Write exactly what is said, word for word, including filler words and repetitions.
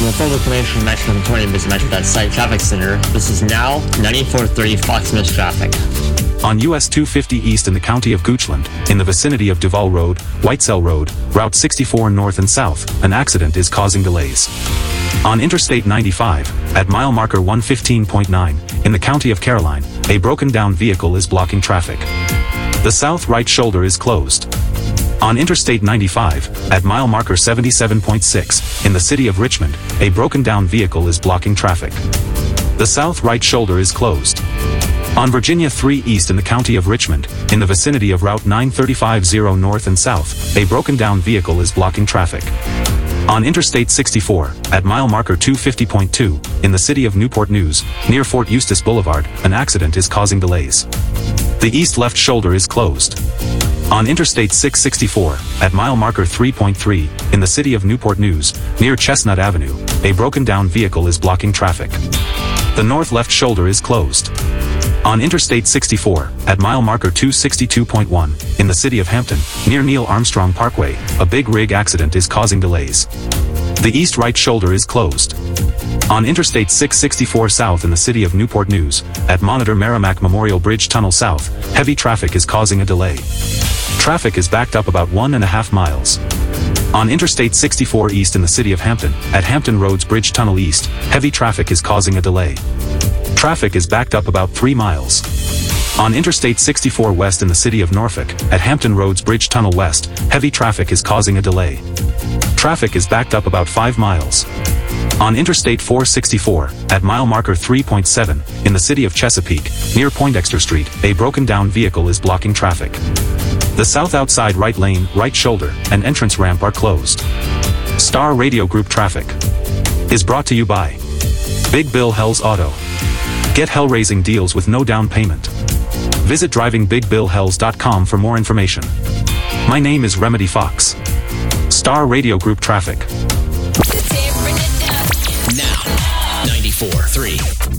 For full information on Metro twenty, visit Metro dot site Traffic Center. This is now ninety-four thirty Fox Mills traffic. On U S two fifty East in the county of Goochland, in the vicinity of Duval Road, Whitesell Road, Route sixty-four North and South, an accident is causing delays. On Interstate ninety-five, at mile marker one fifteen point nine, in the county of Caroline, a broken-down vehicle is blocking traffic. The south right shoulder is closed. On Interstate ninety-five, at mile marker seventy-seven point six, in the city of Richmond, a broken-down vehicle is blocking traffic. The south right shoulder is closed. On Virginia three East in the county of Richmond, in the vicinity of Route nine thirty-five zero North and South, a broken-down vehicle is blocking traffic. On Interstate sixty-four, at mile marker two fifty point two, in the city of Newport News, near Fort Eustis Boulevard, an accident is causing delays. The east left shoulder is closed. On Interstate six sixty-four, at mile marker three point three, in the city of Newport News, near Chestnut Avenue, a broken-down vehicle is blocking traffic. The north left shoulder is closed. On Interstate sixty-four, at mile marker two sixty-two point one, in the city of Hampton, near Neil Armstrong Parkway, a big rig accident is causing delays. The east right shoulder is closed. On Interstate six sixty-four South in the city of Newport News, at Monitor Merrimack Memorial Bridge Tunnel South, heavy traffic is causing a delay. Traffic is backed up about one and a half miles. On Interstate sixty-four East in the city of Hampton, at Hampton Roads Bridge Tunnel East, heavy traffic is causing a delay. Traffic is backed up about three miles. On Interstate sixty-four West in the city of Norfolk, at Hampton Roads Bridge Tunnel West, heavy traffic is causing a delay. Traffic is backed up about five miles. On Interstate four sixty-four, at mile marker three point seven, in the city of Chesapeake, near Poindexter Street, a broken-down vehicle is blocking traffic. The south outside right lane, right shoulder, and entrance ramp are closed. Star Radio Group Traffic is brought to you by Big Bill Hells Auto. Get hell-raising deals with no down payment. Visit driving big bill hells dot com for more information. My name is Remedy Fox. Star Radio Group Traffic. Now, ninety-four point three.